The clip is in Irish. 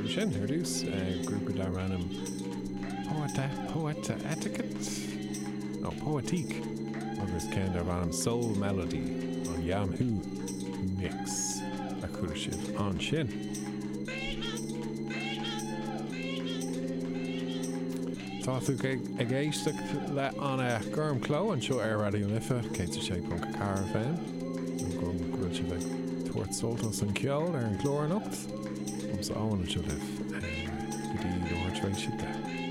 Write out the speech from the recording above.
sin ar dús grúpa dar ranam Poetique agus cén dar ranam Soul Melody an Yamhoo mix a chuir sibh an sin. Táú ag éisteach le an gurm cló an seo ar Radio Lifa, cé sé punca car fan. Go bhfuil si bheith tuairt soltas an ceol ar an chlór anocht. Sa áhan an seo leh. Go dtí do háirtrééis si de.